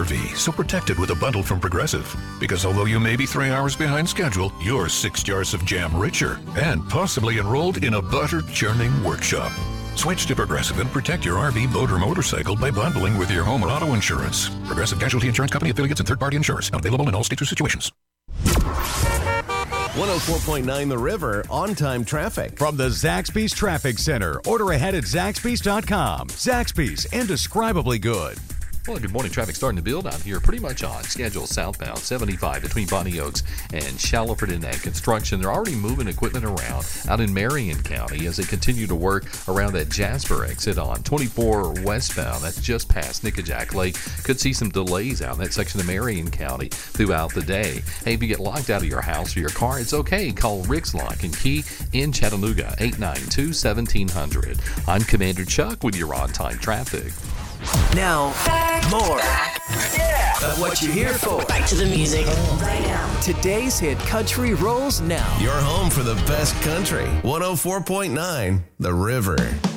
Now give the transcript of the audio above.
RV, so protect it with a bundle from Progressive. Because although you may be 3 hours behind schedule, you're 6 jars of jam richer and possibly enrolled in a butter-churning workshop. Switch to Progressive and protect your RV, boat, or motorcycle by bundling with your home or auto insurance. Progressive Casualty Insurance Company, affiliates, and third-party insurers. Not available in all states or situations. 104.9 The River, on-time traffic. From the Zaxby's Traffic Center. Order ahead at Zaxby's.com. Zaxby's, indescribably good. Well, good morning. Traffic starting to build out here. Pretty much on schedule southbound 75 between Bonnie Oaks and Shallowford in that construction. They're already moving equipment around out in Marion County as they continue to work around that Jasper exit on 24 westbound. That's just past Nickajack Lake. Could see some delays out in that section of Marion County throughout the day. Hey, if you get locked out of your house or your car, it's okay. Call Rick's Lock and Key in Chattanooga, 892-1700. I'm Commander Chuck with your on-time traffic. Now, more of what you're here for. Back to the music right now. Today's hit country rolls now. Your home for the best country. 104.9 The River.